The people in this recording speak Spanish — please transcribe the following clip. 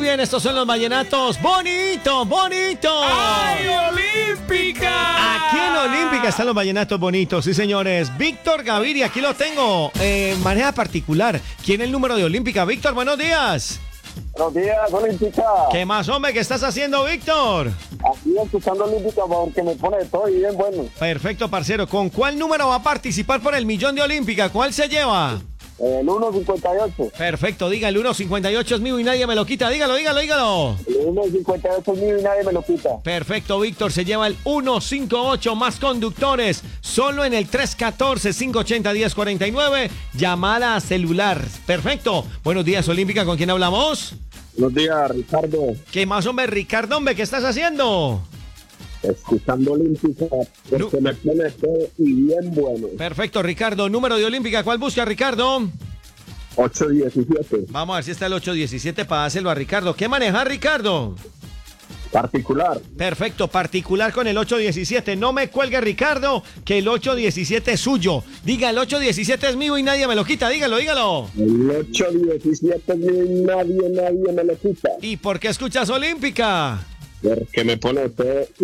bien, estos son los vallenatos. ¡Bonito, bonito! ¡Ay, Olímpica! Aquí en Olímpica están los vallenatos bonitos, sí señores. Víctor Gaviria, aquí lo tengo. Manera particular. ¿Quién es el número de Olímpica? Víctor, buenos días. Buenos días, Olímpica. ¿Qué más, hombre? ¿Qué estás haciendo, Víctor? Aquí escuchando Olímpica porque me pone todo y bien bueno. Perfecto, parcero. ¿Con cuál número va a participar por el millón de Olímpica? ¿Cuál se lleva? El 1.58. Perfecto, diga, el 1.58 es mío y nadie me lo quita. Dígalo, dígalo, dígalo. El 1.58 es mío y nadie me lo quita. Perfecto, Víctor, se lleva el 158 más conductores. Solo en el 314-580-1049. Llamada celular. Perfecto. Buenos días, Olímpica. ¿Con quién hablamos? Buenos días, Ricardo. ¿Qué más, hombre? Ricardo, hombre, ¿qué estás haciendo? Escuchando Olímpica porque me pone todo y bien bueno. Perfecto, Ricardo. Número de Olímpica, ¿cuál busca, Ricardo? 817. Vamos a ver si está el 817 para dárselo a Ricardo. ¿Qué maneja, Ricardo? Particular. Perfecto, particular con el 817. No me cuelgue, Ricardo, que el 817 es suyo. Diga, el 817 es mío y nadie me lo quita. Dígalo, dígalo. El 817 es mío y nadie me lo quita. ¿Y por qué escuchas Olímpica? Porque me pone todo